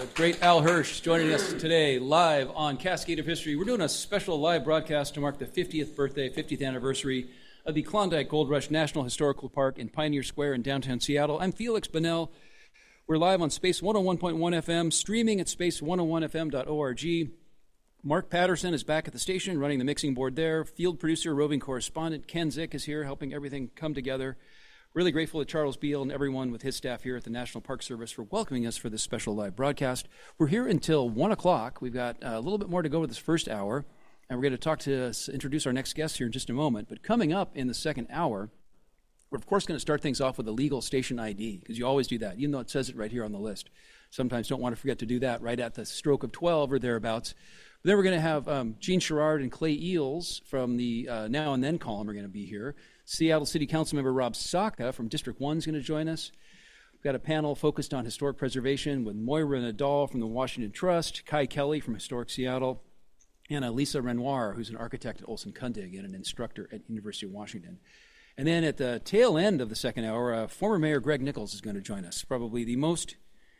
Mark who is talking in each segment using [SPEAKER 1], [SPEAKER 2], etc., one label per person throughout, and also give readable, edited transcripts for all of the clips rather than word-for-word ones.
[SPEAKER 1] Great Al Hirsch joining us today live on Cascade of History. We're doing a special live broadcast to mark the 50th anniversary of the Klondike Gold Rush National Historical Park in Pioneer Square in downtown Seattle. I'm Felix Bonnell. We're live on Space 101.1 FM, streaming at space101fm.org. Mark Patterson is back at the station running the mixing board there. Field producer, roving correspondent Ken Zick is here helping everything come together. Really grateful to Charles Beal and everyone with his staff here at the National Park Service for welcoming us for this special live broadcast. We're here until 1 o'clock. We've got a little bit more to go with this first hour, and we're going to introduce our next guest here in just a moment. But coming up in the second hour, we're of course going to start things off with a legal station ID, because you always do that, even though it says it right here on the list. Sometimes don't want to forget to do that right at the stroke of 12 or thereabouts. But then we're going to have Gene Sherrard and Clay Eels from the Now and Then column are going to be here. Seattle City Council member Rob Saka from District 1 is going to join us. We've got a panel focused on historic preservation with Moira Nadal from the Washington Trust, Kai Kelly from Historic Seattle, and Lisa Renoir, who's an architect at Olson Kundig and an instructor at University of Washington. And then at the tail end of the second hour, former Mayor Greg Nichols is going to join us, probably the most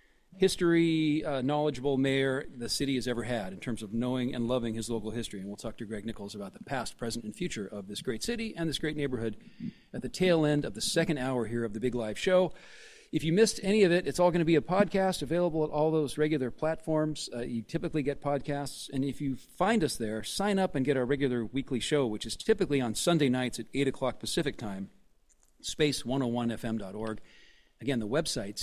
[SPEAKER 1] history knowledgeable mayor the city has ever had in terms of knowing and loving his local history. And we'll talk to Greg Nichols about the past, present, and future of this great city and this great neighborhood at the tail end of the second hour here of the Big Live Show. If you missed any of it, it's all going to be a podcast available at all those regular platforms. You typically get podcasts. And if you find us there, sign up and get our regular weekly show, which is typically on Sunday nights at 8 o'clock Pacific time, space101fm.org. Again, the website,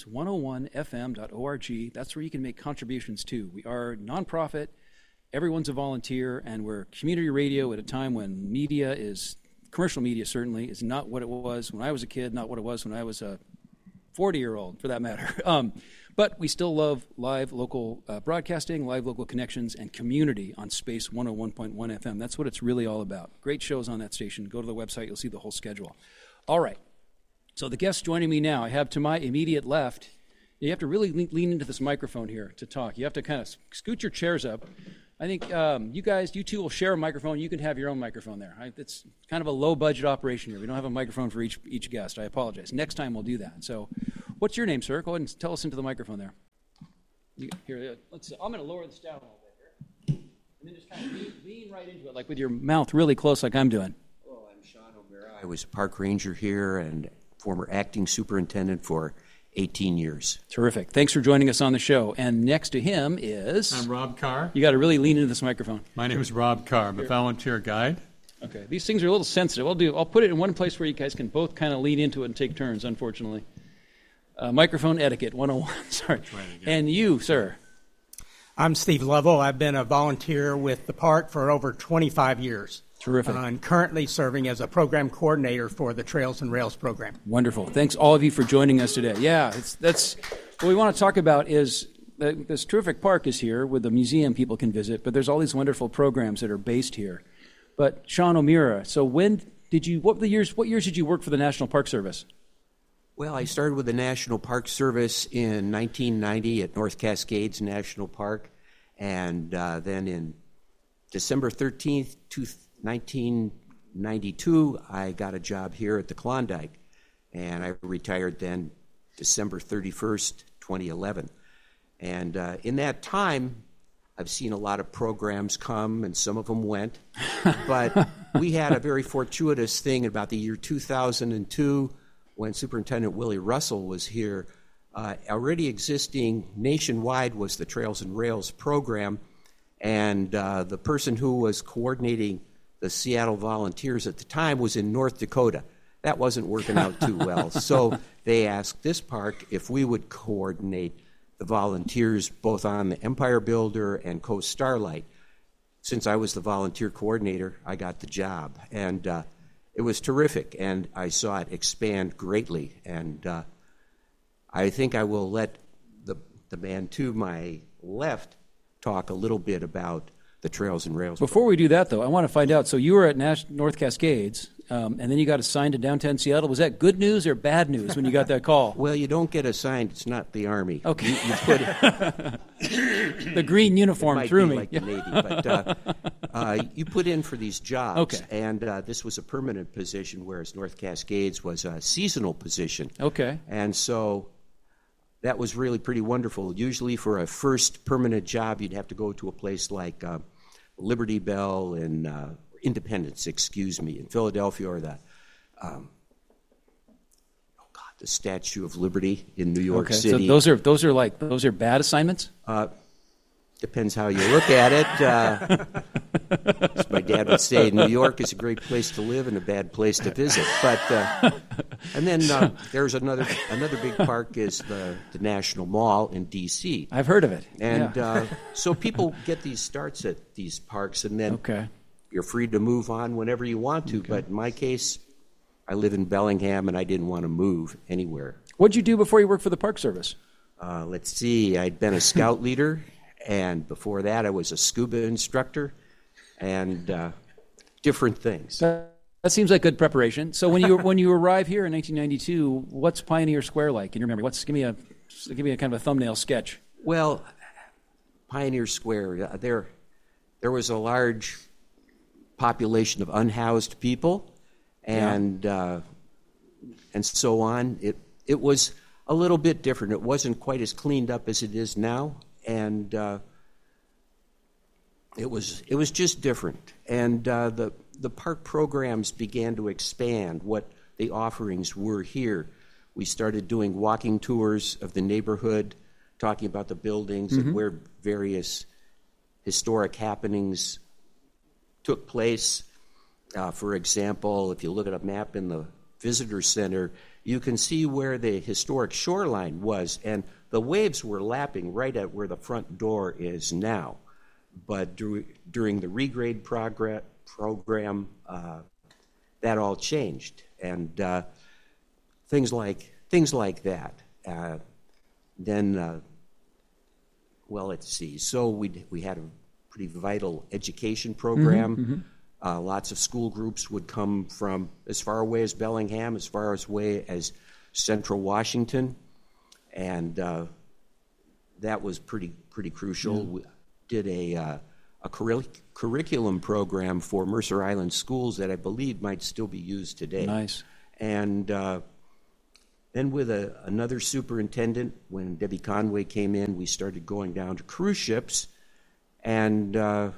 [SPEAKER 1] space101fm.org. That's where you can make contributions to. We are a nonprofit, everyone's a volunteer, and we're community radio at a time when media is, commercial media certainly, is not what it was when I was a kid, not what it was when I was a 40-year-old, for that matter. But we still love live local broadcasting, live local connections, and community on Space 101.1 FM. That's what it's really all about. Great shows on that station. Go to the website, you'll see the whole schedule. All right. So the guest joining me now, I have to my immediate left, you have to really lean into this microphone here to talk. You have to kind of scoot your chairs up. I think you two will share a microphone. You can have your own microphone there. It's kind of a low-budget operation here. We don't have a microphone for each guest. I apologize. Next time we'll do that. So what's your name, sir? Go ahead and tell us into the microphone there. I'm going to lower this down a little bit here. And then just kind of lean right into it, like with your mouth really close like I'm doing.
[SPEAKER 2] Hello, I'm Sean O'Meara. I was a park ranger here and former acting superintendent for 18 years.
[SPEAKER 1] Terrific. Thanks for joining us on the show. And next to him is...
[SPEAKER 3] I'm Rob Carr.
[SPEAKER 1] You got to really lean into this microphone.
[SPEAKER 3] My name is Rob Carr. I'm a volunteer guide.
[SPEAKER 1] Okay. These things are a little sensitive. I'll put it in one place where you guys can both kind of lean into it and take turns, unfortunately. Microphone etiquette 101. Sorry. And you, sir?
[SPEAKER 4] I'm Steve Lovell. I've been a volunteer with the park for over 25 years.
[SPEAKER 1] Terrific.
[SPEAKER 4] I'm currently serving as a program coordinator for the Trails and Rails program.
[SPEAKER 1] Wonderful. Thanks all of you for joining us today. Yeah, that's what we want to talk about is this terrific park is here with the museum people can visit, but there's all these wonderful programs that are based here. But Sean O'Meara, so what years did you work for the National Park Service?
[SPEAKER 2] Well, I started with the National Park Service in 1990 at North Cascades National Park, and then in December 13th, 1992, I got a job here at the Klondike, and I retired then December 31st, 2011. And in that time, I've seen a lot of programs come, and some of them went. But we had a very fortuitous thing about the year 2002 when Superintendent Willie Russell was here. Already existing nationwide was the Trails and Rails program, and the person who was coordinating the Seattle Volunteers at the time was in North Dakota. That wasn't working out too well. So they asked this park if we would coordinate the volunteers both on the Empire Builder and Coast Starlight. Since I was the volunteer coordinator, I got the job. And it was terrific, and I saw it expand greatly. And I think I will let the man to my left talk a little bit about the Trails and Rails.
[SPEAKER 1] Before we do that, though, I want to find out. So you were at North Cascades, and then you got assigned to downtown Seattle. Was that good news or bad news when you got that call?
[SPEAKER 2] Well, you don't get assigned. It's not the Army.
[SPEAKER 1] Okay.
[SPEAKER 2] You put
[SPEAKER 1] the green uniform threw me.
[SPEAKER 2] Like the Navy, but you put in for these jobs.
[SPEAKER 1] Okay.
[SPEAKER 2] And this was a permanent position, whereas North Cascades was a seasonal position.
[SPEAKER 1] Okay.
[SPEAKER 2] And so that was really pretty wonderful. Usually for a first permanent job, you'd have to go to a place like Liberty Bell in Independence, in Philadelphia, or the Statue of Liberty in New York City.
[SPEAKER 1] So those are bad assignments?
[SPEAKER 2] Depends how you look at it. As my dad would say, New York is a great place to live and a bad place to visit. But and then there's another big park is the National Mall in D.C.
[SPEAKER 1] I've heard of it.
[SPEAKER 2] And so people get these starts at these parks, and then you're free to move on whenever you want to. But in my case, I live in Bellingham, and I didn't want to move anywhere.
[SPEAKER 1] What did you do before you worked for the Park Service?
[SPEAKER 2] Let's see. I'd been a scout leader, and before that, I was a scuba instructor, and different things.
[SPEAKER 1] That seems like good preparation. So when you arrive here in 1992, what's Pioneer Square like? Can you remember? Give me a kind of a thumbnail sketch.
[SPEAKER 2] Well, Pioneer Square, there was a large population of unhoused people. And so on. It was a little bit different. It wasn't quite as cleaned up as it is now, and it was just different. And the park programs began to expand what the offerings were here. We started doing walking tours of the neighborhood, talking about the buildings and where various historic happenings took place. For example, if you look at a map in the visitor center, you can see where the historic shoreline was, and the waves were lapping right at where the front door is now. But during the regrade program, that all changed, and things like that. Then, well, let's see. So we had a pretty vital education program. Lots of school groups would come from as far away as Bellingham, as far away as Central Washington, and that was pretty crucial. We did a curriculum program for Mercer Island schools that I believe might still be used today.
[SPEAKER 1] Nice.
[SPEAKER 2] And then with another superintendent, when Debbie Conway came in, we started going down to cruise ships, and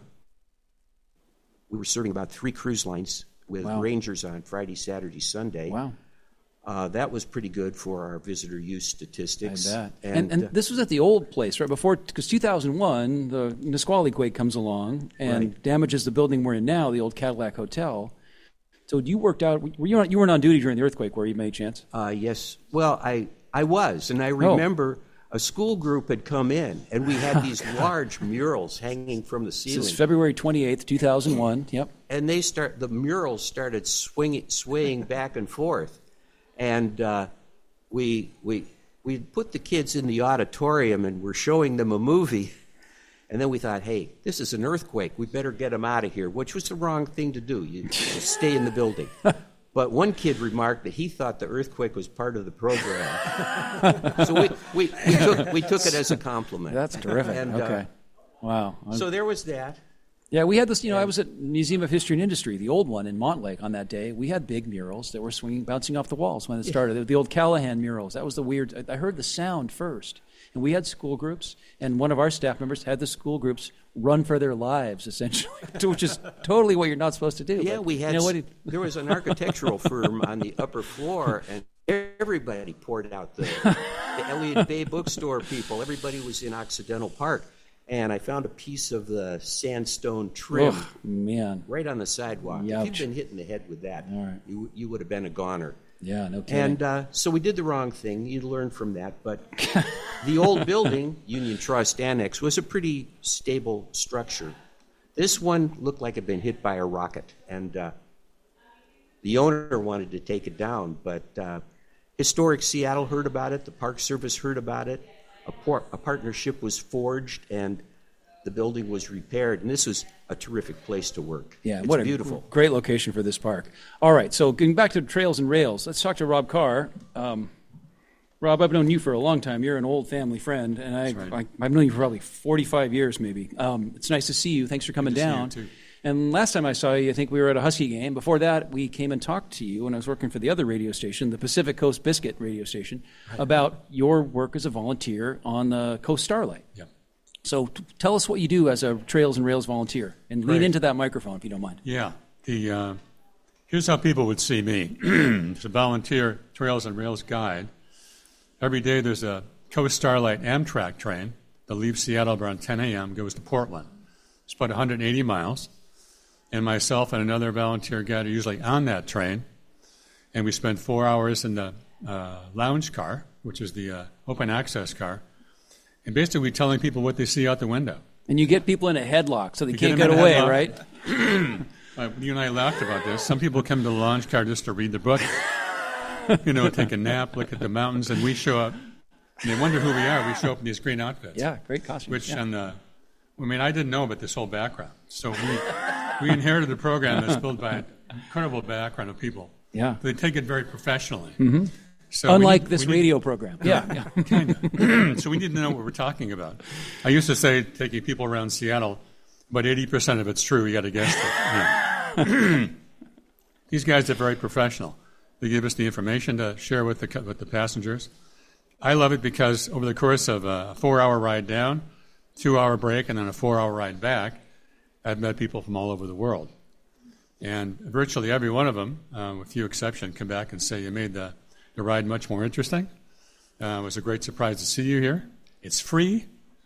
[SPEAKER 2] we were serving about 3 cruise lines with Rangers on Friday, Saturday, Sunday.
[SPEAKER 1] Wow.
[SPEAKER 2] That was pretty good for our visitor use statistics.
[SPEAKER 1] I bet. And this was at the old place, right? Because 2001, the Nisqually quake comes along and damages the building we're in now, the old Cadillac Hotel. So you worked out, you weren't on duty during the earthquake, were you, by any chance?
[SPEAKER 2] Yes. Well, I was, and I remember a school group had come in, and we had these large murals hanging from the ceiling.
[SPEAKER 1] This is February 28th, 2001. Yep.
[SPEAKER 2] And the murals started swaying back and forth, and we put the kids in the auditorium, and we're showing them a movie, and then we thought, hey, this is an earthquake. We better get them out of here, which was the wrong thing to do. You stay in the building. But one kid remarked that he thought the earthquake was part of the program. So we took it as a compliment.
[SPEAKER 1] That's terrific.
[SPEAKER 2] And,
[SPEAKER 1] okay. Wow.
[SPEAKER 2] So there was that.
[SPEAKER 1] Yeah, we had this, I was at Museum of History and Industry, the old one in Montlake on that day. We had big murals that were bouncing off the walls when it started. The old Callahan murals. That was the weird, I heard the sound first. And we had school groups, and one of our staff members had the school groups run for their lives, essentially, which is totally what you're not supposed to do.
[SPEAKER 2] Yeah,
[SPEAKER 1] but,
[SPEAKER 2] we had, there was an architectural firm on the upper floor, and everybody poured out the Elliott Bay bookstore people. Everybody was in Occidental Park. And I found a piece of the sandstone trim right on the sidewalk.
[SPEAKER 1] Youch.
[SPEAKER 2] If you'd been hit in the head with that, you would have been a goner.
[SPEAKER 1] Yeah, no kidding.
[SPEAKER 2] And so we did the wrong thing. You learn from that. But the old building, Union Trust Annex, was a pretty stable structure. This one looked like it had been hit by a rocket. And the owner wanted to take it down. But Historic Seattle heard about it. The Park Service heard about it. A partnership was forged, and the building was repaired. And this was a terrific place to work.
[SPEAKER 1] Yeah,
[SPEAKER 2] it's
[SPEAKER 1] what
[SPEAKER 2] beautiful.
[SPEAKER 1] A great location for this park. All right, so getting back to Trails and Rails, let's talk to Rob Carr. Rob, I've known you for a long time. You're an old family friend, and I've known you for probably 45 years maybe. It's nice to see you. Thanks for coming down.
[SPEAKER 3] See you too.
[SPEAKER 1] And last time I saw you, I think we were at a Husky game. Before that, we came and talked to you when I was working for the other radio station, the Pacific Coast Biscuit radio station, about your work as a volunteer on the Coast Starlight.
[SPEAKER 3] Yep.
[SPEAKER 1] So tell us what you do as a Trails and Rails volunteer, and lean
[SPEAKER 3] Great.
[SPEAKER 1] into that microphone if you don't mind.
[SPEAKER 3] Yeah. Here's how people would see me. As a volunteer Trails and Rails guide, every day there's a Coast Starlight Amtrak train that leaves Seattle around 10 a.m., goes to Portland. It's about 180 miles. And myself and another volunteer guide are usually on that train. And we spend 4 hours in the lounge car, which is the open access car. And basically we're telling people what they see out the window.
[SPEAKER 1] And you get people in a headlock so they
[SPEAKER 3] You
[SPEAKER 1] can't
[SPEAKER 3] get
[SPEAKER 1] get
[SPEAKER 3] them in a
[SPEAKER 1] away,
[SPEAKER 3] headlock.
[SPEAKER 1] right?
[SPEAKER 3] You and I laughed about this. Some people come to the lounge car just to read the book, take a nap, look at the mountains, and we show up. And they wonder who we are. We show up in these green outfits.
[SPEAKER 1] Yeah, great costumes.
[SPEAKER 3] Which,
[SPEAKER 1] yeah.
[SPEAKER 3] I didn't know about this whole background. So we inherited a program that's built by an incredible background of people.
[SPEAKER 1] Yeah.
[SPEAKER 3] They take it very professionally. Mm-hmm. So
[SPEAKER 1] Unlike this radio program. Yeah.
[SPEAKER 3] Kind of. So we need to know what we're talking about. I used to say, taking people around Seattle, but 80% of it's true. You got to guess it. Yeah. These guys are very professional. They give us the information to share with the passengers. I love it because over the course of a 4-hour ride down, 2-hour break, and then a 4-hour ride back, I've met people from all over the world. And virtually every one of them, with few exceptions, come back and say, you made the ride much more interesting. It was a great surprise to see you here. It's free.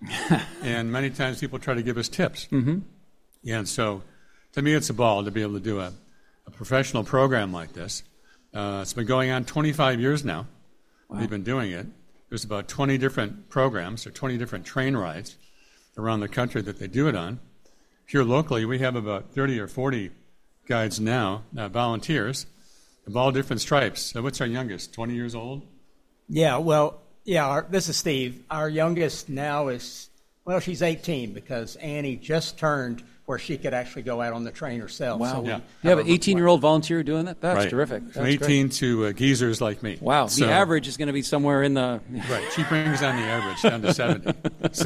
[SPEAKER 3] And many times people try to give us tips. Mm-hmm. Yeah, and so to me it's a ball to be able to do a professional program like this. It's been going on 25 years now. Wow. We've been doing it. There's about 20 different programs or 20 different train rides around the country that they do it on. Here locally, we have about 30 or 40 guides now, volunteers, of all different stripes. So what's our youngest, 20 years old?
[SPEAKER 4] Yeah, this is Steve. Our youngest now is, she's 18 because Annie just turned where she could actually go out on the train herself.
[SPEAKER 1] Wow.
[SPEAKER 4] So
[SPEAKER 1] You have an 18-year-old volunteer doing that? That's
[SPEAKER 3] right.
[SPEAKER 1] terrific.
[SPEAKER 3] From
[SPEAKER 1] That's
[SPEAKER 3] 18
[SPEAKER 1] great.
[SPEAKER 3] to geezers like me.
[SPEAKER 1] Wow.
[SPEAKER 3] So,
[SPEAKER 1] the average is going to be somewhere in the...
[SPEAKER 3] Right. She brings down the average down to 70.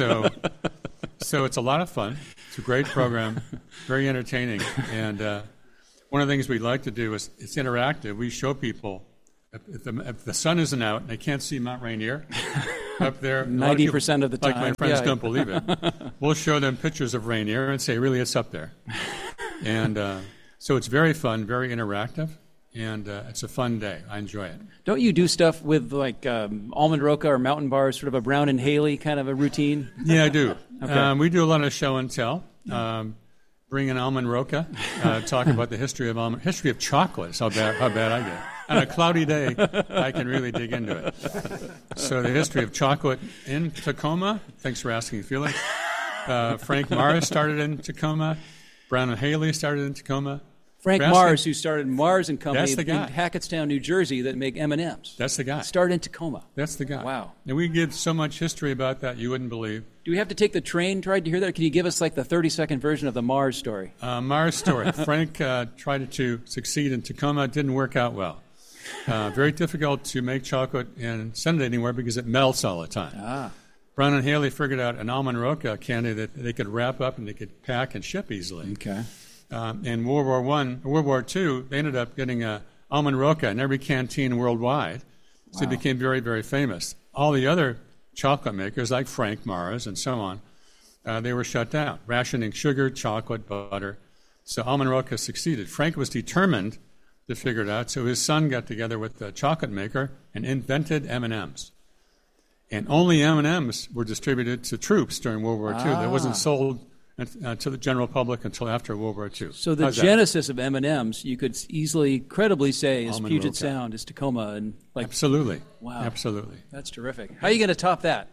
[SPEAKER 3] So it's a lot of fun. It's a great program, very entertaining. And one of the things we'd like to do is it's interactive. We show people if the sun isn't out and they can't see Mount Rainier up there.
[SPEAKER 1] 90% of the time.
[SPEAKER 3] Like my friends don't believe it. We'll show them pictures of Rainier and say, really, it's up there. And so it's very fun, very interactive, and it's a fun day. I enjoy it.
[SPEAKER 1] Don't you do stuff with like almond roca or mountain bars, sort of a Brown and Haley kind of a routine?
[SPEAKER 3] Yeah, I do.
[SPEAKER 1] Okay.
[SPEAKER 3] We do a lot of show and tell. Bring in almond roca, talk about the history of chocolate. Is how bad I get. On a cloudy day, I can really dig into it. So the history of chocolate in Tacoma. Thanks for asking, Felix. Frank Mars started in Tacoma. Brown and Haley started in Tacoma.
[SPEAKER 1] Frank Mars, who started Mars and Company
[SPEAKER 3] That's the guy.
[SPEAKER 1] in Hackettstown, New Jersey, that make M&Ms.
[SPEAKER 3] That's the guy.
[SPEAKER 1] Started in Tacoma.
[SPEAKER 3] That's the guy.
[SPEAKER 1] Wow.
[SPEAKER 3] And we give so much history about that you wouldn't believe.
[SPEAKER 1] Do we have to take the train? Tried to hear that? Can you give us like the 30-second version of the Mars story?
[SPEAKER 3] Mars story. Frank tried to succeed in Tacoma. It didn't work out well. Very difficult to make chocolate and send it anywhere because it melts all the time.
[SPEAKER 1] Ah.
[SPEAKER 3] Brown and Haley figured out an almond roca candy that they could wrap up and they could pack and ship easily.
[SPEAKER 1] Okay.
[SPEAKER 3] In World War II, they ended up getting almond roca in every canteen worldwide. So it became very, very famous. All the other chocolate makers, like Frank Mars and so on, they were shut down, rationing sugar, chocolate, butter. So almond roca succeeded. Frank was determined to figure it out, so his son got together with the chocolate maker and invented M&Ms. And only M&Ms were distributed to troops during World War II. That wasn't sold to the general public until after World War II.
[SPEAKER 1] So the genesis of M&Ms, you could easily, credibly say, is
[SPEAKER 3] Almond
[SPEAKER 1] Puget
[SPEAKER 3] roca.
[SPEAKER 1] Sound, is Tacoma, and like
[SPEAKER 3] Absolutely.
[SPEAKER 1] Wow.
[SPEAKER 3] Absolutely.
[SPEAKER 1] That's terrific. How are you going to top that?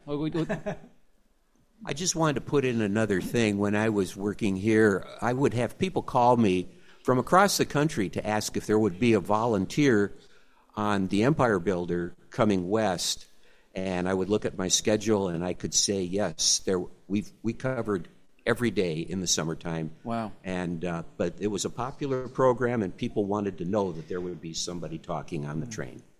[SPEAKER 2] I just wanted to put in another thing. When I was working here, I would have people call me from across the country to ask if there would be a volunteer on the Empire Builder coming west. And I would look at my schedule and I could say, yes, we covered every day in the summertime.
[SPEAKER 1] Wow.
[SPEAKER 2] And but it was a popular program and people wanted to know that there would be somebody talking on the train.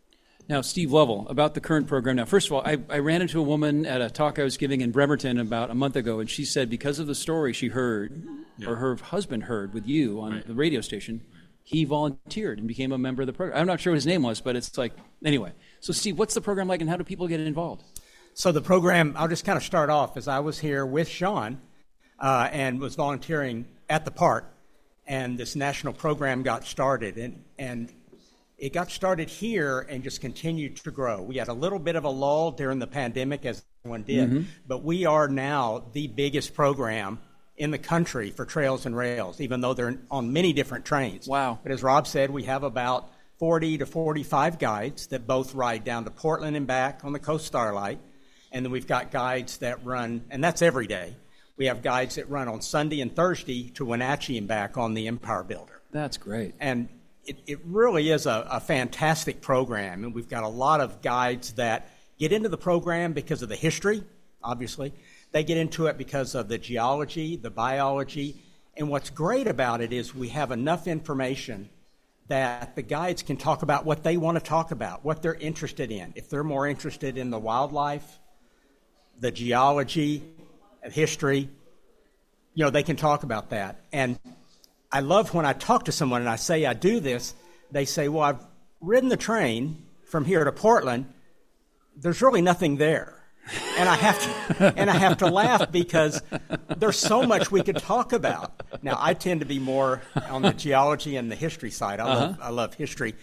[SPEAKER 1] Now, Steve Lovell, about the current program. Now, first of all, I ran into a woman at a talk I was giving in Bremerton about a month ago, and she said because of the story she heard, or her husband heard with you on the radio station, he volunteered and became a member of the program. I'm not sure what his name was, but it's like, anyway. So, Steve, what's the program like, and how do people get involved?
[SPEAKER 4] So the program, I'll just kind of start off, as I was here with Sean and was volunteering at the park, and this national program got started, and it got started here and just continued to grow. We had a little bit of a lull during the pandemic, as everyone did, but we are now the biggest program in the country for trails and rails, even though they're on many different trains.
[SPEAKER 1] Wow.
[SPEAKER 4] But as Rob said, we have about 40 to 45 guides that both ride down to Portland and back on the Coast Starlight, and then we've got guides that run, and that's every day. We have guides that run on Sunday and Thursday to Wenatchee and back on the Empire Builder.
[SPEAKER 1] That's great.
[SPEAKER 4] And it really is a fantastic program, and we've got a lot of guides that get into the program because of the history, obviously. They get into it because of the geology, the biology, and what's great about it is we have enough information that the guides can talk about what they want to talk about, what they're interested in. If they're more interested in the wildlife, the geology, history, they can talk about that. And I love when I talk to someone and I say I do this, they say, well, I've ridden the train from here to Portland. There's really nothing there. And I have to laugh because there's so much we could talk about. Now, I tend to be more on the geology and the history side. I love history.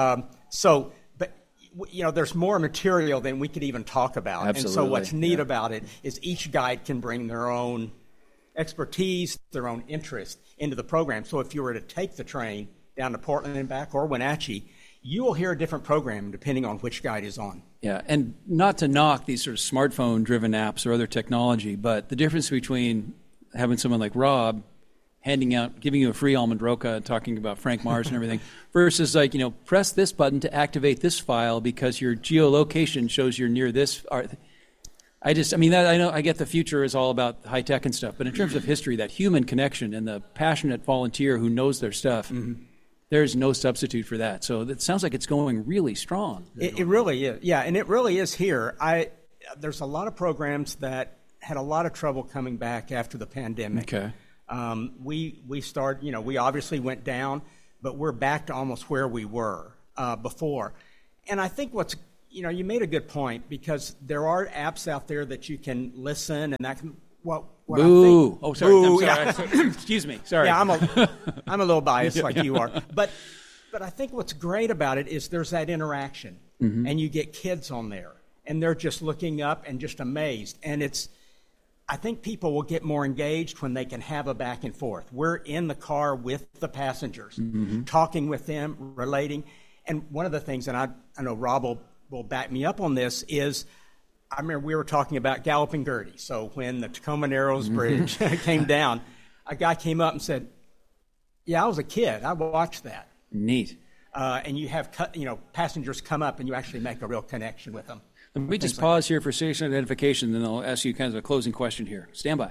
[SPEAKER 4] But there's more material than we could even talk about.
[SPEAKER 1] Absolutely.
[SPEAKER 4] And so what's neat about it is each guide can bring their own expertise, their own interest into the program. So if you were to take the train down to Portland and back or Wenatchee, you will hear a different program depending on which guide is on.
[SPEAKER 1] Yeah, and not to knock these sort of smartphone-driven apps or other technology, but the difference between having someone like Rob giving you a free almond roca, talking about Frank Mars and everything, versus press this button to activate this file because your geolocation shows you're near this. I get the future is all about high tech and stuff, but in terms of history, that human connection and the passionate volunteer who knows their stuff. There's no substitute for that. So it sounds like it's going really strong.
[SPEAKER 4] It really is. Yeah, and it really is here. There's a lot of programs that had a lot of trouble coming back after the pandemic.
[SPEAKER 1] Okay.
[SPEAKER 4] We started, we obviously went down, but we're back to almost where we were before. And I think you made a good point because there are apps out there that you can listen and that can,
[SPEAKER 1] Boo!
[SPEAKER 4] I think,
[SPEAKER 1] oh, sorry.
[SPEAKER 4] Boo,
[SPEAKER 1] I'm sorry. Excuse me. Sorry.
[SPEAKER 4] Yeah, I'm a little biased like you are. But I think what's great about it is there's that interaction, and you get kids on there, and they're just looking up and just amazed. And I think people will get more engaged when they can have a back and forth. We're in the car with the passengers, talking with them, relating. And one of the things, and I know Rob will back me up on this, is I remember we were talking about Galloping Gertie. So when the Tacoma Narrows Bridge came down, a guy came up and said, yeah, I was a kid. I watched that.
[SPEAKER 1] Neat.
[SPEAKER 4] And you have passengers come up and you actually make a real connection with them.
[SPEAKER 1] Let me just pause here for station identification, then I'll ask you kind of a closing question here. Stand by.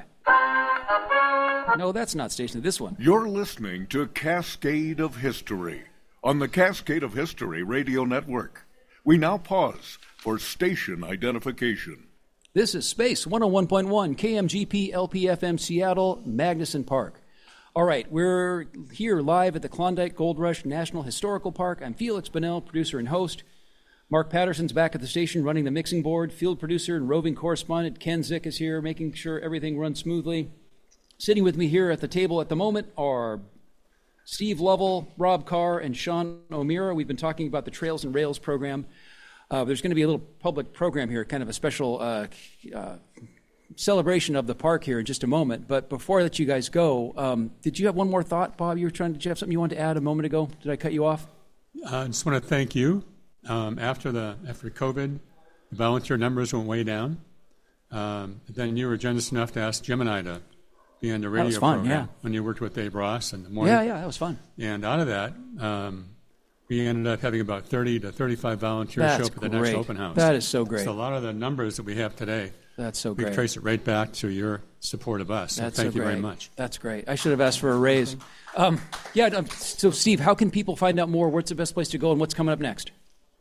[SPEAKER 1] No, that's not station. This one.
[SPEAKER 5] You're listening to Cascade of History on the Cascade of History Radio Network. We now pause for station identification.
[SPEAKER 1] This is Space 101.1 KMGP LPFM Seattle, Magnuson Park. All right, we're here live at the Klondike Gold Rush National Historical Park. I'm Felix Bunnell, producer and host. Mark Patterson's back at the station running the mixing board. Field producer and roving correspondent Ken Zick is here making sure everything runs smoothly. Sitting with me here at the table at the moment are Steve Lovell, Rob Carr, and Sean O'Meara. We've been talking about the Trails and Rails program. There's going to be a little public program here, kind of a special celebration of the park here in just a moment. But before I let you guys go, did you have one more thought, Bob? Did you have something you wanted to add a moment ago? Did I cut you off?
[SPEAKER 3] I just want to thank you. After COVID, the volunteer numbers went way down. Then you were generous enough to ask Gemini to be on the radio program when you worked with Dave Ross in the morning.
[SPEAKER 1] Yeah, that was fun.
[SPEAKER 3] And out of that, we ended up having about 30 to 35 volunteers show up at the next open house.
[SPEAKER 1] That is so great.
[SPEAKER 3] So a lot of the numbers that we have today,
[SPEAKER 1] that's so great.
[SPEAKER 3] We trace it right back to your support of us. So thank you very much.
[SPEAKER 1] That's great. I should have asked for a raise. So Steve, how can people find out more? What's the best place to go and what's coming up next?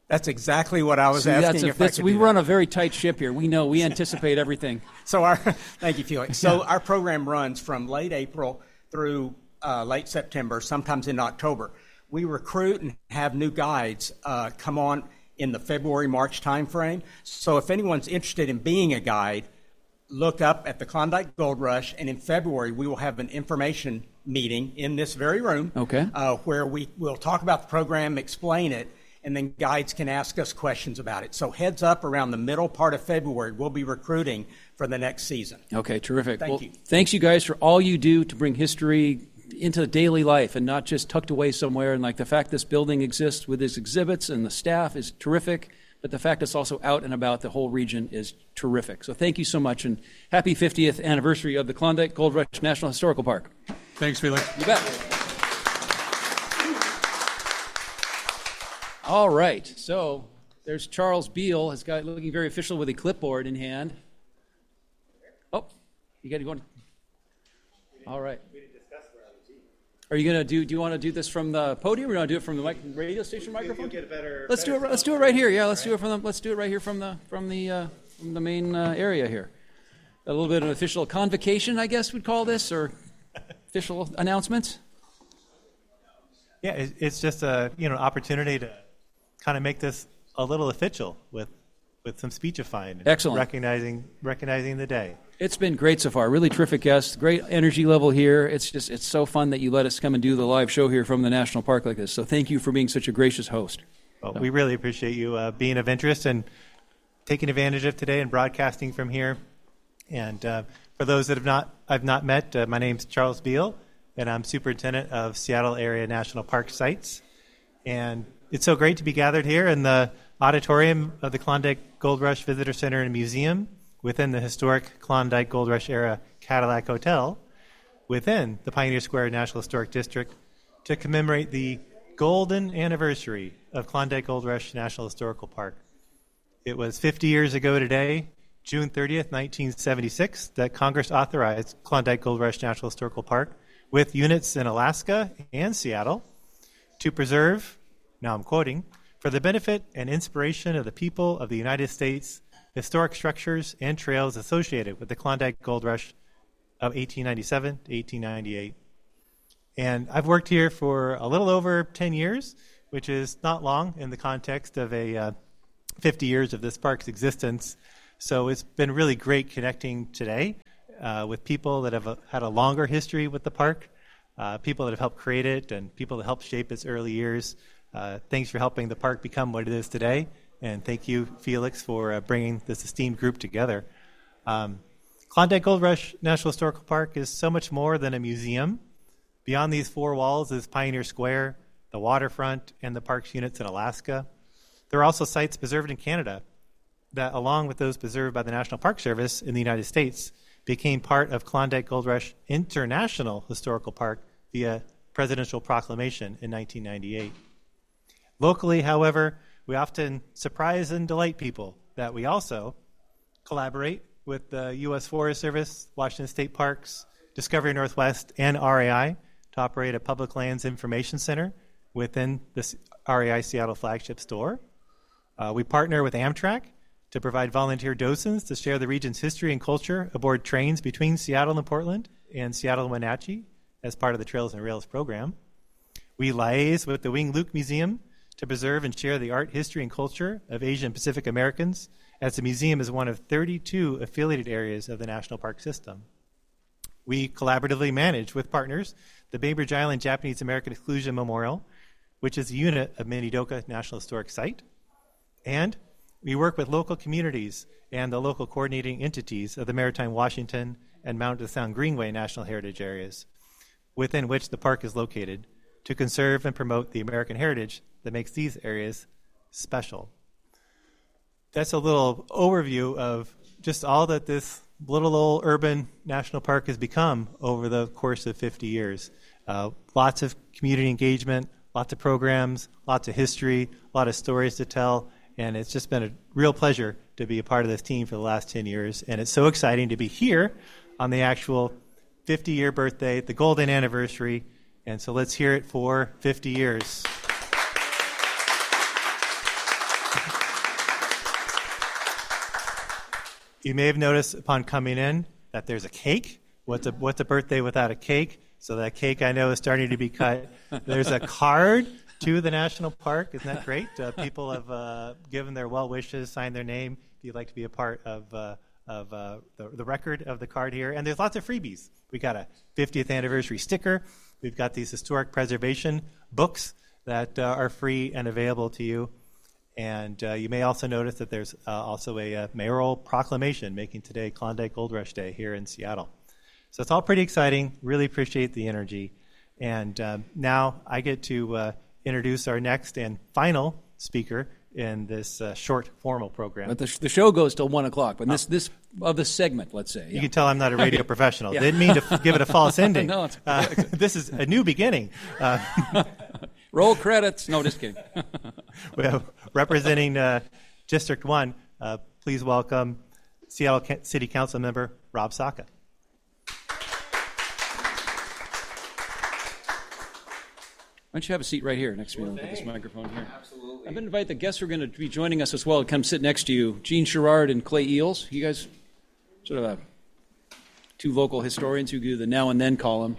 [SPEAKER 4] That's exactly what I was
[SPEAKER 1] See,
[SPEAKER 4] asking.
[SPEAKER 1] we run a very tight ship here. We anticipate everything.
[SPEAKER 4] So thank you, Felix. So our program runs from late April through late September, sometimes in October. We recruit and have new guides come on in the February-March timeframe. So if anyone's interested in being a guide, look up at the Klondike Gold Rush, and in February we will have an information meeting in this very room, where we will talk about the program, explain it, and then guides can ask us questions about it. So heads up, around the middle part of February, we'll be recruiting for the next season.
[SPEAKER 1] Okay, terrific.
[SPEAKER 4] Thank you.
[SPEAKER 1] Thanks, you guys, for all you do to bring history into daily life and not just tucked away somewhere. And like the fact this building exists with its exhibits and the staff is terrific, but the fact it's also out and about the whole region is terrific. So thank you so much, and happy 50th anniversary of the Klondike Gold Rush National Historical Park.
[SPEAKER 3] Thanks, Felix.
[SPEAKER 1] You bet. All right, so there's Charles Beal, looking very official with a clipboard in hand. Oh, you got to go on. All right. Are you going to do you want to do this from the podium, or do you want to do it from the radio station microphone? Let's do it right here. Yeah, let's do it right here from the main area here. A little bit of an official convocation, I guess we'd call this, or official announcements.
[SPEAKER 6] Yeah, it's just a opportunity to kind of make this a little official with some speechifying.
[SPEAKER 1] Excellent.
[SPEAKER 6] Recognizing the day.
[SPEAKER 1] It's been great so far. Really terrific guests. Great energy level here. It's so fun that you let us come and do the live show here from the national park like this. So thank you for being such a gracious host.
[SPEAKER 6] Well, we really appreciate you being of interest and taking advantage of today and broadcasting from here. And for those that I've not met, my name's Charles Beal, and I'm superintendent of Seattle Area National Park Sites. And it's so great to be gathered here in the auditorium of the Klondike Gold Rush Visitor Center and Museum within the historic Klondike Gold Rush era Cadillac Hotel within the Pioneer Square National Historic District to commemorate the golden anniversary of Klondike Gold Rush National Historical Park. It was 50 years ago today, June 30th, 1976, that Congress authorized Klondike Gold Rush National Historical Park with units in Alaska and Seattle to preserve, now I'm quoting, for the benefit and inspiration of the people of the United States, historic structures and trails associated with the Klondike Gold Rush of 1897 to 1898. And I've worked here for a little over 10 years, which is not long in the context of 50 years of this park's existence. So it's been really great connecting today with people that have had a longer history with the park, people that have helped create it, and people that helped shape its early years. Thanks for helping the park become what it is today. And thank you, Felix, for bringing this esteemed group together. Klondike Gold Rush National Historical Park is so much more than a museum. Beyond these four walls is Pioneer Square, the waterfront, and the park's units in Alaska. There are also sites preserved in Canada that, along with those preserved by the National Park Service in the United States, became part of Klondike Gold Rush International Historical Park via presidential proclamation in 1998. Locally, however, we often surprise and delight people that we also collaborate with the U.S. Forest Service, Washington State Parks, Discovery Northwest, and RAI to operate a public lands information center within the RAI Seattle flagship store. We partner with Amtrak to provide volunteer docents to share the region's history and culture aboard trains between Seattle and Portland and Seattle and Wenatchee as part of the Trails and Rails program. We liaise with the Wing Luke Museum to preserve and share the art, history, and culture of Asian Pacific Americans, as the museum is one of 32 affiliated areas of the National Park System. We collaboratively manage with partners the Bainbridge Island Japanese American Exclusion Memorial, which is a unit of Minidoka National Historic Site. And we work with local communities and the local coordinating entities of the Maritime Washington and Mount de Sound Greenway National Heritage Areas, within which the park is located, to conserve and promote the American heritage that makes these areas special. That's a little overview of just all that this little old urban national park has become over the course of 50 years. Lots of community engagement, lots of programs, lots of history, a lot of stories to tell, and it's just been a real pleasure to be a part of this team for the last 10 years. And it's so exciting to be here on the actual 50-year birthday, the golden anniversary. And so let's hear it for 50 years. You may have noticed upon coming in that there's a cake. What's a birthday without a cake? So that cake, I know, is starting to be cut. There's a card to the national park. Isn't that great? People have given their well wishes, signed their name. If you'd like to be a part of the record of the card here. And there's lots of freebies. We got a 50th anniversary sticker. We've got these historic preservation books that are free and available to you. And you may also notice that there's also a mayoral proclamation making today Klondike Gold Rush Day here in Seattle. So it's all pretty exciting. Really appreciate the energy. And now I get to introduce our next and final speaker in this short formal program.
[SPEAKER 1] But the show goes till 1 o'clock. But this of the segment, let's say.
[SPEAKER 6] You can tell I'm not a radio professional. Yeah. Didn't mean to give it a false ending.
[SPEAKER 1] No,
[SPEAKER 6] this is a new beginning.
[SPEAKER 1] Roll credits. No, just kidding.
[SPEAKER 6] We have, representing District 1, please welcome Seattle City Council member Rob Saka.
[SPEAKER 1] Why don't you have a seat right here next to me? I'll put this microphone here.
[SPEAKER 7] Absolutely.
[SPEAKER 1] I'm going to invite the guests who are going to be joining us as well to come sit next to you. Gene Sherrard and Clay Eels. You guys sort of two local historians who do the now and then column.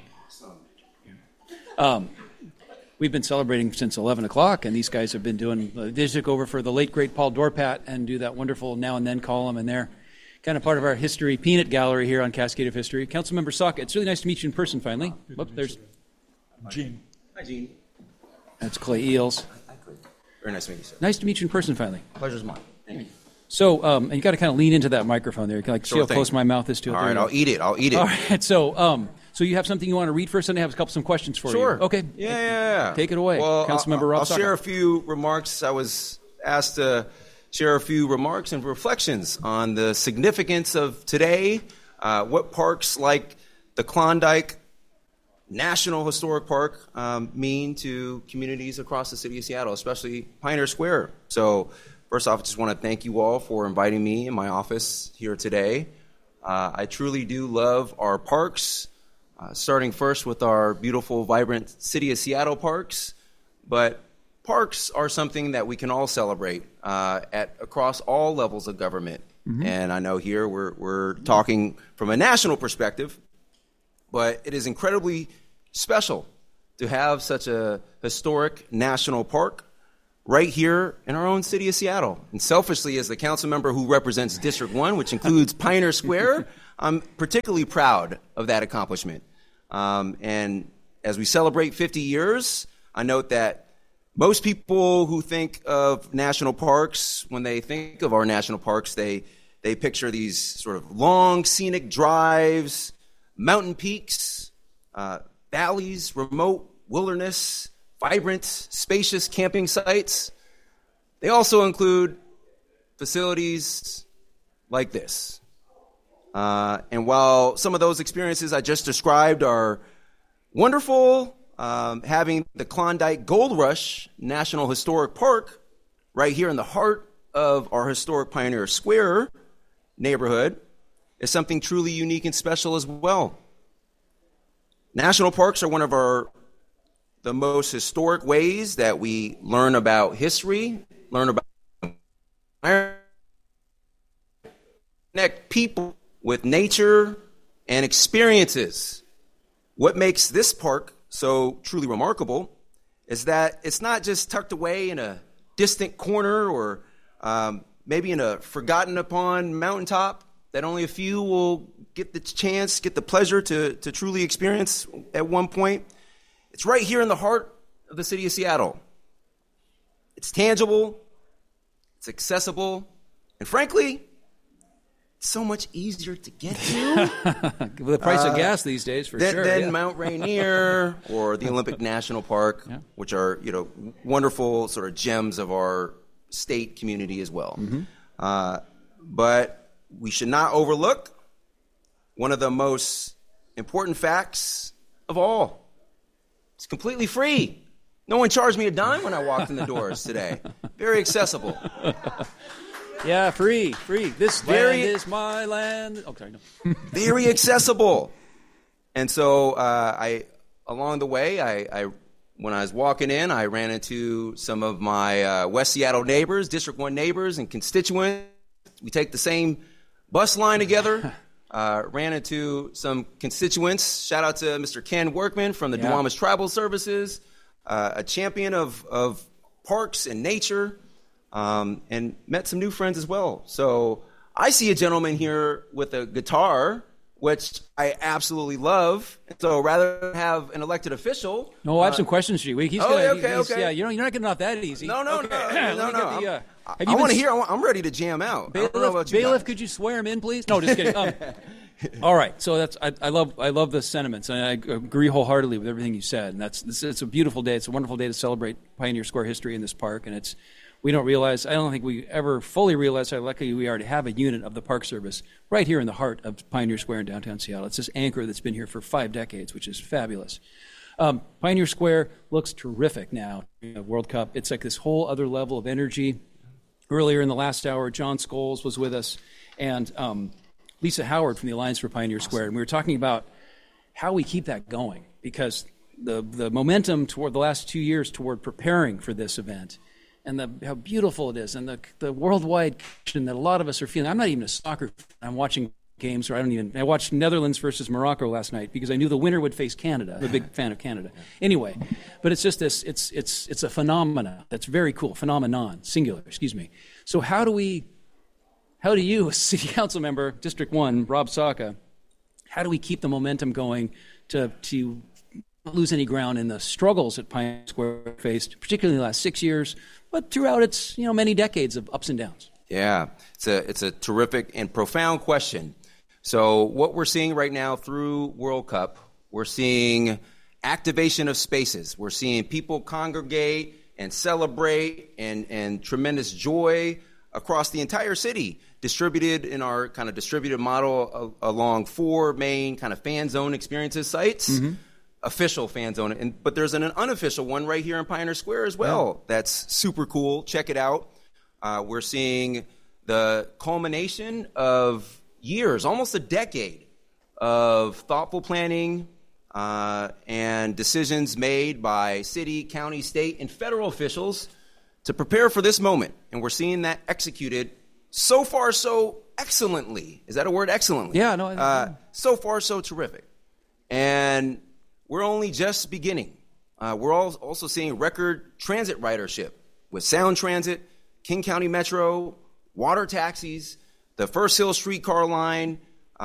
[SPEAKER 1] We've been celebrating since 11 o'clock, and these guys have been doing the district over for the late, great Paul Dorpat and do that wonderful now and then column, and they're kind of part of our history peanut gallery here on Cascade of History. Councilmember Saka, it's really nice to meet you in person finally. There's
[SPEAKER 3] Gene.
[SPEAKER 7] Hi, Gene.
[SPEAKER 1] That's Clay Eels.
[SPEAKER 7] Very nice to meet you, sir.
[SPEAKER 1] Nice to meet you in person finally.
[SPEAKER 7] Pleasure's mine. Thank you.
[SPEAKER 1] So, and you got to kind of lean into that microphone there. You can like see how close my mouth is to it.
[SPEAKER 7] All right, I'll eat it. I'll eat it.
[SPEAKER 1] All right, so you have something you want to read first, and I have some questions for you.
[SPEAKER 7] Sure.
[SPEAKER 1] Okay.
[SPEAKER 7] Yeah.
[SPEAKER 1] Take it away,
[SPEAKER 7] Well,
[SPEAKER 1] Councilmember Rob
[SPEAKER 7] I'll
[SPEAKER 1] Saka.
[SPEAKER 7] share a few remarks. I was asked to share a few remarks and reflections on the significance of today, what parks like the Klondike National Historic Park mean to communities across the city of Seattle, especially Pioneer Square. So first off, I just want to thank you all for inviting me in my office here today. I truly do love our parks, starting first with our beautiful, vibrant City of Seattle parks. But parks are something that we can all celebrate across all levels of government. Mm-hmm. And I know here we're talking from a national perspective, but it is incredibly special to have such a historic national park right here in our own city of Seattle. And selfishly, as the council member who represents District 1, which includes Pioneer Square, I'm particularly proud of that accomplishment. And as we celebrate 50 years, I note that most people who think of national parks, when they think of our national parks, they picture these sort of long scenic drives, mountain peaks, valleys, remote wilderness, vibrant, spacious camping sites. They also include facilities like this. And while some of those experiences I just described are wonderful, having the Klondike Gold Rush National Historic Park right here in the heart of our historic Pioneer Square neighborhood is something truly unique and special as well. National parks are one of the most historic ways that we learn about history, learn about connect people with nature and experiences. What makes this park so truly remarkable is that it's not just tucked away in a distant corner or maybe in a forgotten upon mountaintop that only a few will get the pleasure to truly experience at one point. It's right here in the heart of the city of Seattle. It's tangible, it's accessible, and frankly, it's so much easier to get to.
[SPEAKER 1] With the price of gas these days, for sure.
[SPEAKER 7] Than Mount Rainier or the Olympic National Park, which are wonderful sort of gems of our state community as well. Mm-hmm. But we should not overlook one of the most important facts of all. It's completely free. No one charged me a dime when I walked in the doors today. Very accessible.
[SPEAKER 1] Yeah, free. This land is my land. Okay, no.
[SPEAKER 7] Very accessible. And so along the way, when I was walking in, I ran into some of my West Seattle neighbors, District 1 neighbors and constituents. We take the same bus line together. Ran into some constituents. Shout out to Mr. Ken Workman from the Duwamish Tribal Services, a champion of parks and nature, and met some new friends as well. So I see a gentleman here with a guitar, which I absolutely love. So rather than have an elected official...
[SPEAKER 1] No, I have some questions for you. Okay. Yeah, you're not getting off that easy.
[SPEAKER 7] No.
[SPEAKER 1] I
[SPEAKER 7] want to hear. I'm ready to jam out. I don't know about you
[SPEAKER 1] Bailiff,
[SPEAKER 7] guys.
[SPEAKER 1] could you swear him in, please? No, just kidding. All right, so I love the sentiments, and I agree wholeheartedly with everything you said. And it's a beautiful day. It's a wonderful day to celebrate Pioneer Square history in this park, and I don't think we ever fully realize how lucky we are to have a unit of the Park Service right here in the heart of Pioneer Square in downtown Seattle. It's this anchor that's been here for 5 decades, which is fabulous. Pioneer Square looks terrific now in the World Cup. It's like this whole other level of energy. Earlier in the last hour, John Scholes was with us, and Lisa Howard from the Alliance for Pioneer Square, and we were talking about how we keep that going, because the momentum toward the last 2 years toward preparing for this event, and how beautiful it is, and the worldwide connection that a lot of us are feeling. I'm not even a soccer fan. I'm watching games, I watched Netherlands versus Morocco last night because I knew the winner would face Canada. I'm a big fan of Canada. Anyway, but it's just this, it's a phenomena that's very cool. Phenomenon, singular, excuse me. So how do you, as City Council member, District 1, Rob Saka, how do we keep the momentum going to not lose any ground in the struggles that Pioneer Square faced, particularly in the last 6 years, but throughout its many decades of ups and downs?
[SPEAKER 7] Yeah, it's a terrific and profound question. So what we're seeing right now through World Cup, we're seeing activation of spaces. We're seeing people congregate and celebrate and tremendous joy across the entire city, distributed in our kind of distributed model along 4 main kind of fan zone experiences sites. Mm-hmm. Official fan zone, but there's an unofficial one right here in Pioneer Square as well. Yeah. That's super cool. Check it out. We're seeing the culmination of years, almost a decade, of thoughtful planning and decisions made by city, county, state, and federal officials to prepare for this moment. And we're seeing that executed so far so excellently. Is that a word, excellently?
[SPEAKER 1] Yeah, no.
[SPEAKER 7] So far so terrific. And we're only just beginning. We're also seeing record transit ridership with Sound Transit, King County Metro, water taxis, the First Hill streetcar line,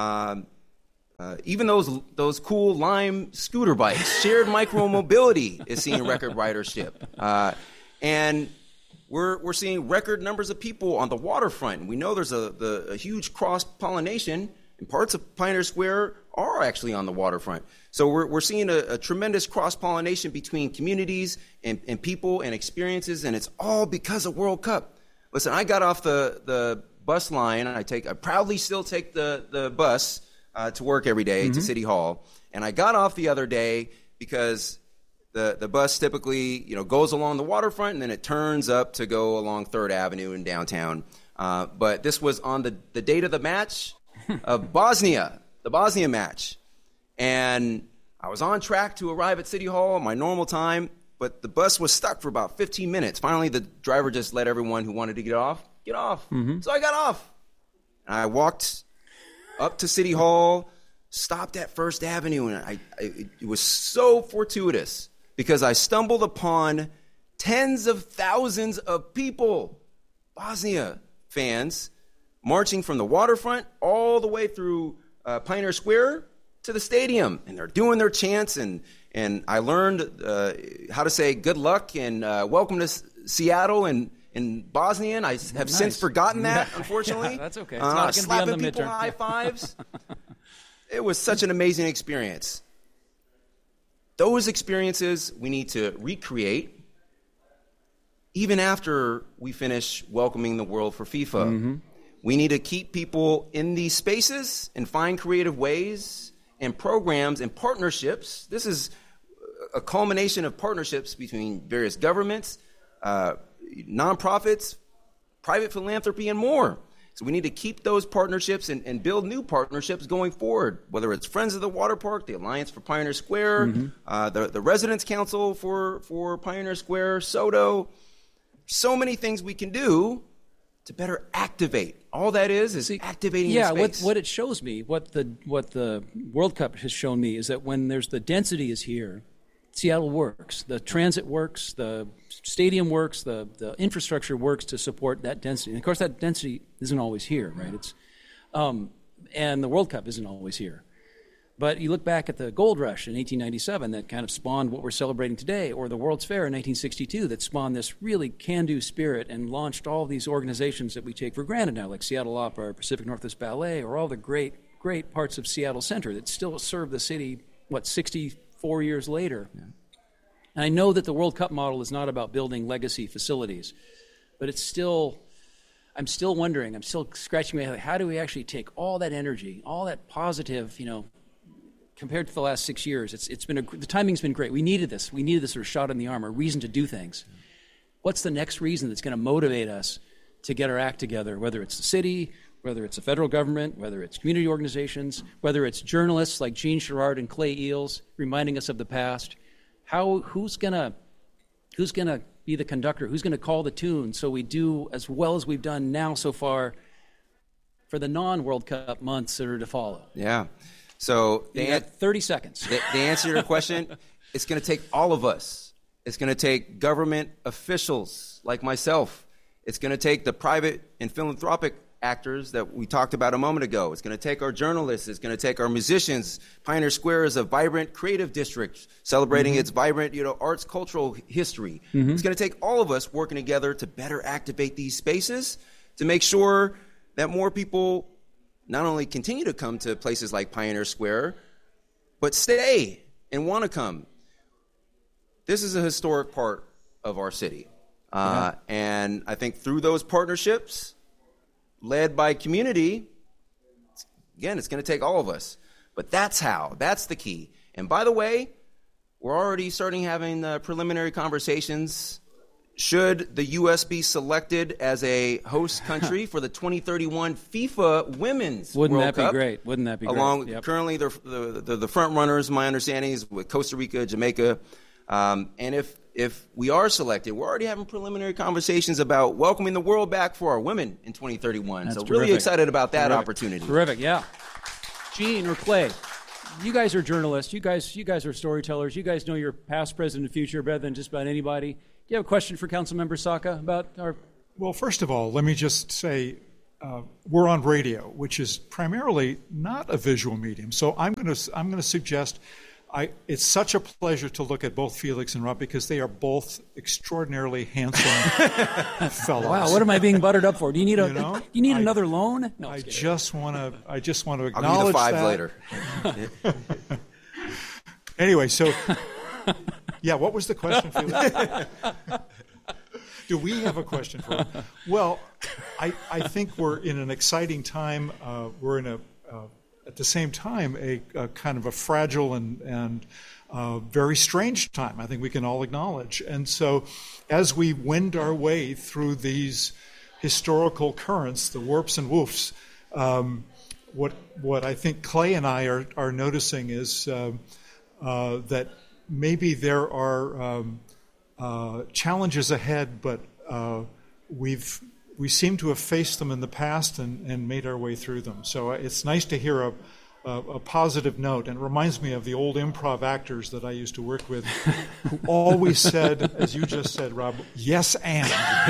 [SPEAKER 7] even those cool Lime scooter bikes. Shared micromobility is seeing record ridership. And we're seeing record numbers of people on the waterfront. We know there's a huge cross-pollination, and parts of Pioneer Square are actually on the waterfront. So we're seeing a tremendous cross-pollination between communities and people and experiences, and it's all because of World Cup. Listen, I got off the bus line, and I proudly still take the bus to work every day to City Hall. And I got off the other day because the bus typically goes along the waterfront, and then it turns up to go along 3rd Avenue in downtown. But this was on the date of the match of Bosnia, the Bosnia match. And I was on track to arrive at City Hall at my normal time, but the bus was stuck for about 15 minutes. Finally, the driver just let everyone who wanted to get off. Mm-hmm. So I got off. And I walked up to City Hall, stopped at 1st Avenue, and it was so fortuitous because I stumbled upon tens of thousands of people, Bosnia fans, marching from the waterfront all the way through Pioneer Square to the stadium, and they're doing their chants, and I learned how to say good luck and welcome to Seattle in Bosnian. I have since forgotten that, unfortunately.
[SPEAKER 1] Yeah, that's okay. It's not going to be on the
[SPEAKER 7] slapping people
[SPEAKER 1] midterm.
[SPEAKER 7] high fives. It was such an amazing experience. Those experiences we need to recreate even after we finish welcoming the world for FIFA. Mm-hmm. We need to keep people in these spaces and find creative ways and programs and partnerships. This is a culmination of partnerships between various governments, nonprofits, private philanthropy, and more. So we need to keep those partnerships and build new partnerships going forward, whether it's Friends of the Water Park, the Alliance for Pioneer Square, the Residents Council for Pioneer Square, SODO. So many things we can do to better activate. All that is activating the space.
[SPEAKER 1] What it shows me, what the World Cup has shown me is that when there's the density is here, Seattle works. The transit works, the stadium works, the infrastructure works to support that density. And of course, that density isn't always here, right? It's and the World Cup isn't always here. But you look back at the Gold Rush in 1897 that kind of spawned what we're celebrating today, or the World's Fair in 1962 that spawned this really can-do spirit and launched all these organizations that we take for granted now, like Seattle Opera or Pacific Northwest Ballet, or all the great parts of Seattle Center that still serve the city, 64 years later. Yeah. And I know that the World Cup model is not about building legacy facilities, but I'm still wondering, I'm still scratching my head, how do we actually take all that energy, all that positive, compared to the last 6 years, the timing's been great. We needed this sort of shot in the arm, a reason to do things. What's the next reason that's going to motivate us to get our act together, whether it's the city, whether it's the federal government, whether it's community organizations, whether it's journalists like Gene Sherrard and Clay Eels reminding us of the past? Who's gonna be the conductor? Who's gonna call the tune so we do as well as we've done now so far for the non-World Cup months that are to follow?
[SPEAKER 7] Yeah. So
[SPEAKER 1] you got 30 seconds.
[SPEAKER 7] The answer to your question, it's going to take all of us. It's going to take government officials like myself. It's going to take the private and philanthropic actors that we talked about a moment ago. It's going to take our journalists. It's going to take our musicians. Pioneer Square is a vibrant creative district celebrating its vibrant, arts, cultural history. It's going to take all of us working together to better activate these spaces to make sure that more people not only continue to come to places like Pioneer Square, but stay and want to come. This is a historic part of our city. And I think through those partnerships, led by community, again, it's going to take all of us. But that's the key. And by the way, we're already starting having preliminary conversations. Should the U.S. be selected as a host country for the 2031 FIFA Women's World Cup?
[SPEAKER 1] Wouldn't that be great?
[SPEAKER 7] Currently, the front runners, my understanding is with Costa Rica, Jamaica. And if we are selected, we're already having preliminary conversations about welcoming the world back for our women in 2031.
[SPEAKER 1] That's
[SPEAKER 7] so
[SPEAKER 1] terrific.
[SPEAKER 7] Really excited about that opportunity.
[SPEAKER 1] Terrific, yeah. Gene or Clay, you guys are journalists. You guys are storytellers. You guys know your past, present, and future better than just about anybody. Do you have a question for Councilmember Saka about our...
[SPEAKER 8] Well, first of all, let me just say we're on radio, which is primarily not a visual medium. So I'm going to suggest it's such a pleasure to look at both Felix and Rob because they are both extraordinarily handsome fellows.
[SPEAKER 1] Wow, what am I being buttered up for? Do you need another loan? No,
[SPEAKER 8] I just want to acknowledge
[SPEAKER 7] I'll give you the 5
[SPEAKER 8] that. Later. Anyway, so yeah, what was the question, Felix? Do we have a question for him? Well, I think we're in an exciting time. We're in at the same time, a kind of a fragile and very strange time, I think we can all acknowledge. And so as we wend our way through these historical currents, the warps and woofs, what I think Clay and I are noticing is that maybe there are challenges ahead, but we seem to have faced them in the past and made our way through them. So it's nice to hear a positive note, and it reminds me of the old improv actors that I used to work with who always said, as you just said, Rob, yes and.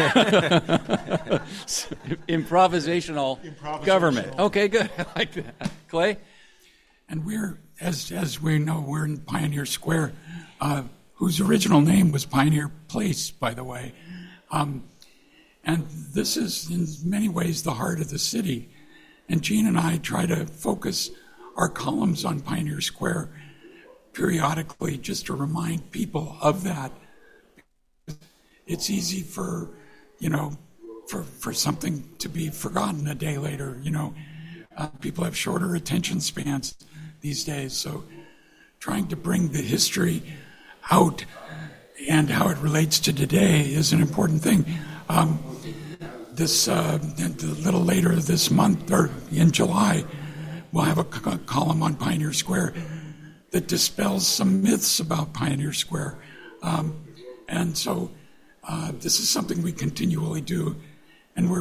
[SPEAKER 1] Improvisational government. Okay, good. I like that. Clay?
[SPEAKER 9] And we're, as we know, we're in Pioneer Square, whose original name was Pioneer Place, by the way. And this is, in many ways, the heart of the city. And Gene and I try to focus our columns on Pioneer Square periodically just to remind people of that. It's easy for something to be forgotten a day later. People have shorter attention spans these days. So trying to bring the history out and how it relates to today is an important thing. A little later this month, or in July, we'll have a column on Pioneer Square that dispels some myths about Pioneer Square. And so this is something we continually do. And we're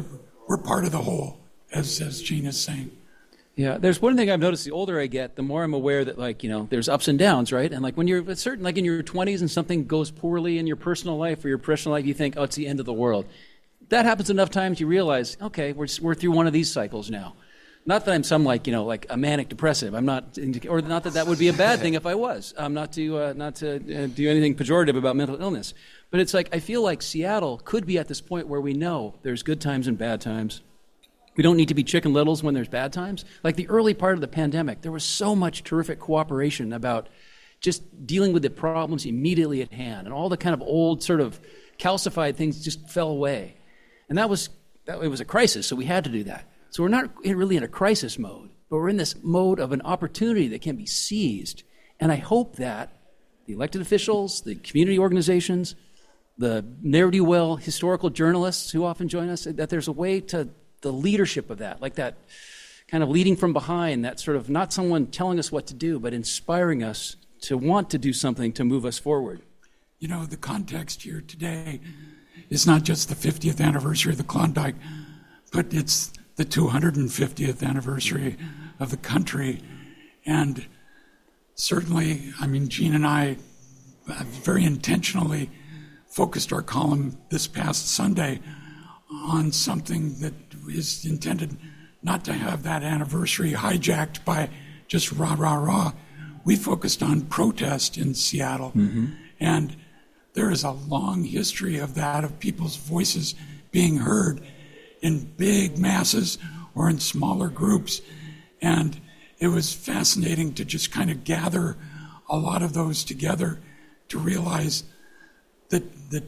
[SPEAKER 9] we're part of the whole, as Gene is saying.
[SPEAKER 1] Yeah, there's one thing I've noticed: the older I get, the more I'm aware that, there's ups and downs, right? And when you're certain, in your 20s, and something goes poorly in your personal life or your professional life, you think, oh, it's the end of the world. That happens enough times, you realize, okay, we're through one of these cycles now. Not that I'm some a manic depressive. I'm not, or not that would be a bad thing if I was. Not to do anything pejorative about mental illness, but it's I feel like Seattle could be at this point where we know there's good times and bad times. We don't need to be Chicken Littles when there's bad times. Like the early part of the pandemic, there was so much terrific cooperation about just dealing with the problems immediately at hand, and all the kind of old sort of calcified things just fell away. And it was a crisis, so we had to do that. So we're not really in a crisis mode, but we're in this mode of an opportunity that can be seized. And I hope that the elected officials, the community organizations, the ne'er-do-well historical journalists who often join us, that there's a way to the leadership of that, like that kind of leading from behind, that sort of not someone telling us what to do, but inspiring us to want to do something to move us forward.
[SPEAKER 9] The context here today is not just the 50th anniversary of the Klondike, but it's the 250th anniversary of the country. And certainly, Gene and I very intentionally focused our column this past Sunday on something that is intended not to have that anniversary hijacked by just rah, rah, rah. We focused on protest in Seattle. Mm-hmm. And there is a long history of that, of people's voices being heard in big masses or in smaller groups. And it was fascinating to just kind of gather a lot of those together to realize that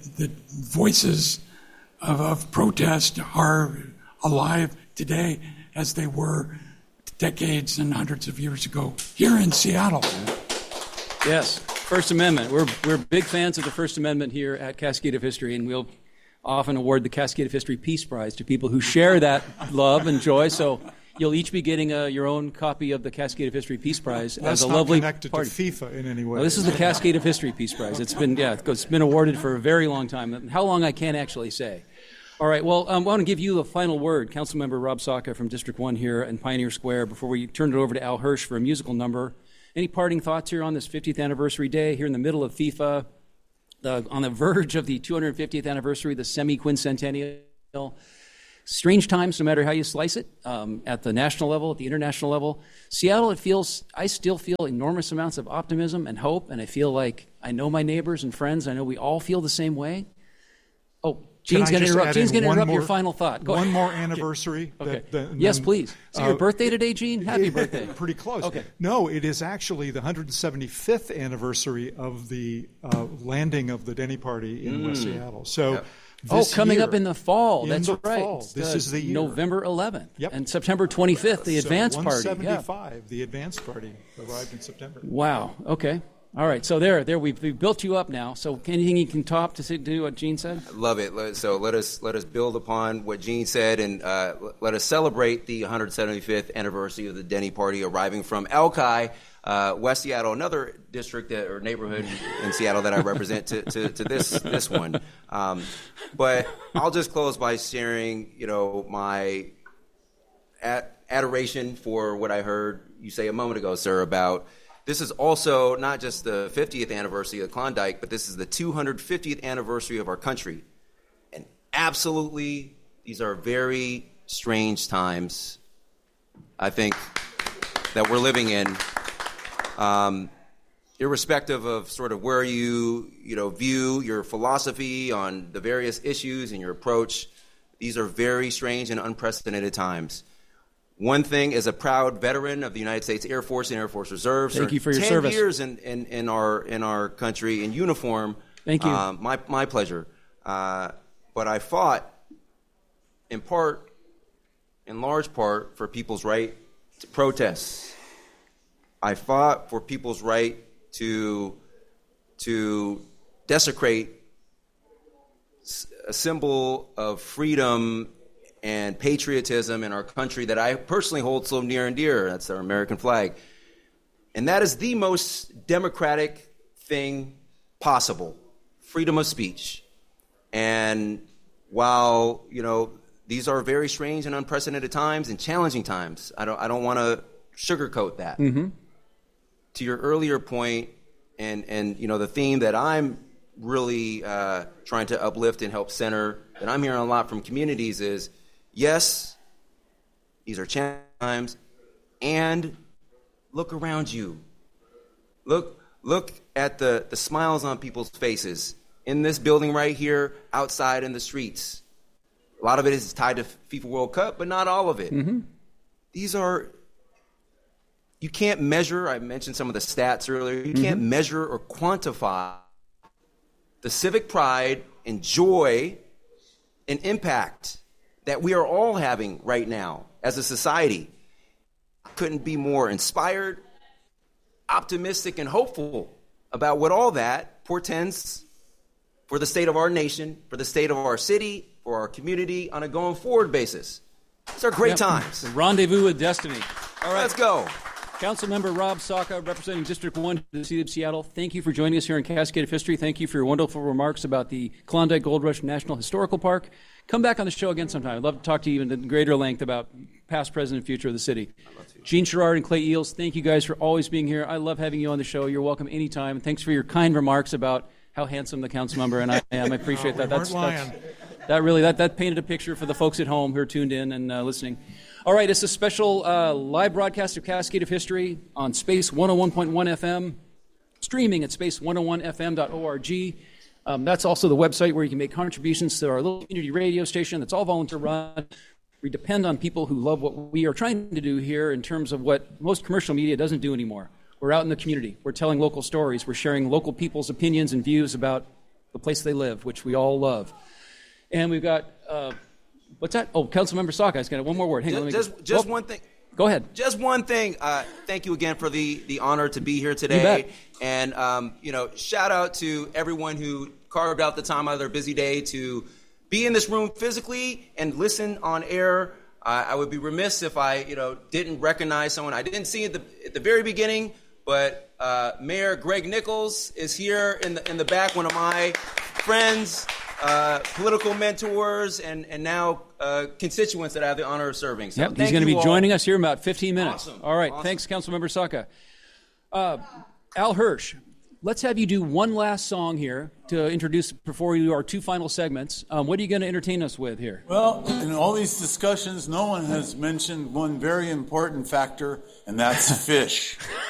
[SPEAKER 9] voices of protest are alive today as they were decades and hundreds of years ago here in Seattle.
[SPEAKER 1] Yes, First Amendment. We're big fans of the First Amendment here at Cascade of History, and we'll often award the Cascade of History Peace Prize to people who share that love and joy. So you'll each be getting your own copy of the Cascade of History Peace Prize as a lovely
[SPEAKER 8] connected
[SPEAKER 1] party.
[SPEAKER 8] to FIFA in any way.
[SPEAKER 1] Well, this is the Cascade of History Peace Prize. It's been awarded for a very long time. How long I can't actually say. All right, well, I want to give you the final word, Councilmember Rob Saka from District 1 here in Pioneer Square, before we turn it over to Al Hirsch for a musical number. Any parting thoughts here on this 50th anniversary day, here in the middle of FIFA, on the verge of the 250th anniversary, the semi-quincentennial? Strange times, no matter how you slice it, at the national level, at the international level. Seattle, I still feel enormous amounts of optimism and hope, and I feel like I know my neighbors and friends. I know we all feel the same way. Oh, Gene's going to interrupt your final thought. Go
[SPEAKER 8] one
[SPEAKER 1] ahead.
[SPEAKER 8] more anniversary.
[SPEAKER 1] Okay. Yes, please. Is it your birthday today, Gene? Happy birthday.
[SPEAKER 8] Pretty close.
[SPEAKER 1] Okay.
[SPEAKER 8] No, it is actually the 175th anniversary of the landing of the Denny Party in West Seattle. So. Yep.
[SPEAKER 1] Coming up in the fall. That's right.
[SPEAKER 8] Fall. This is the year.
[SPEAKER 1] November 11th.
[SPEAKER 8] Yep.
[SPEAKER 1] And September 25th, the advance party.
[SPEAKER 8] 175, the advance party arrived in September.
[SPEAKER 1] Wow. Okay. All right. So there we've built you up now. So anything you can top to do what Gene said?
[SPEAKER 7] Love it. So let us build upon what Gene said, and let us celebrate the 175th anniversary of the Denny Party arriving from Alki, West Seattle, another district or neighborhood in Seattle that I represent, to this one. But I'll just close by sharing, my adoration for what I heard you say a moment ago, sir, about this is also not just the 50th anniversary of Klondike, but this is the 250th anniversary of our country. And absolutely, these are very strange times, I think, that we're living in. Irrespective of sort of where you view your philosophy on the various issues and your approach, these are very strange and unprecedented times. One thing, as a proud veteran of the United States Air Force and Air Force Reserve,
[SPEAKER 1] thank you for your
[SPEAKER 7] 10
[SPEAKER 1] service.
[SPEAKER 7] years in our country in uniform.
[SPEAKER 1] Thank you.
[SPEAKER 7] My pleasure. But I fought in large part, for people's right to protest. I fought for people's right to desecrate a symbol of freedom and patriotism in our country that I personally hold so near and dear. That's our American flag. And that is the most democratic thing possible, freedom of speech. And while, these are very strange and unprecedented times and challenging times. I don't want to sugarcoat that.
[SPEAKER 1] Mm-hmm.
[SPEAKER 7] To your earlier point, and you know, the theme that I'm really trying to uplift and help center, that I'm hearing a lot from communities is, yes, these are challenging times, and look around you. Look at the smiles on people's faces in this building right here, outside in the streets. A lot of it is tied to FIFA World Cup, but not all of it.
[SPEAKER 1] Mm-hmm.
[SPEAKER 7] These are, you can't measure, I mentioned some of the stats earlier, you can't measure or quantify the civic pride and joy and impact that we are all having right now as a society. I couldn't be more inspired, optimistic, and hopeful about what all that portends for the state of our nation, for the state of our city, for our community on a going forward basis. These are great times.
[SPEAKER 1] Rendezvous with destiny.
[SPEAKER 7] All right, let's go.
[SPEAKER 1] Councilmember Rob Saka, representing District 1 to the City of Seattle, thank you for joining us here in Cascade of History. Thank you for your wonderful remarks about the Klondike Gold Rush National Historical Park. Come back on the show again sometime. I'd love to talk to you in greater length about past, present, and future of the city. Gene Sherrard and Clay Eels, thank you guys for always being here. I love having you on the show. You're welcome anytime. Thanks for your kind remarks about how handsome the council member and I am. I appreciate that. That painted a picture for the folks at home who are tuned in and listening. All right, it's a special live broadcast of Cascade of History on Space 101.1 FM, streaming at space101fm.org. That's also the website where you can make contributions to our little community radio station that's all volunteer run. We depend on people who love what we are trying to do here in terms of what most commercial media doesn't do anymore. We're out in the community. We're telling local stories. We're sharing local people's opinions and views about the place they live, which we all love. And we've got... what's that? Oh, Councilmember Saka has got one more word. Hang on.
[SPEAKER 7] Just one thing.
[SPEAKER 1] Go ahead.
[SPEAKER 7] Just one thing. Thank you again for the honor to be here today. And, shout out to everyone who carved out the time out of their busy day to be in this room physically and listen on air. I would be remiss if I, didn't recognize someone I didn't see at the very beginning, but Mayor Greg Nichols is here in the back, one of my friends. Political mentors and now constituents that I have the honor of serving. So
[SPEAKER 1] he's going to be joining us here in about 15 minutes.
[SPEAKER 7] Awesome.
[SPEAKER 1] All right.
[SPEAKER 7] Awesome.
[SPEAKER 1] Thanks, Councilmember Saka. Al Hirsch, let's have you do one last song here to introduce before we do our two final segments. What are you going to entertain us with here?
[SPEAKER 10] Well, in all these discussions, no one has mentioned one very important factor, and that's fish.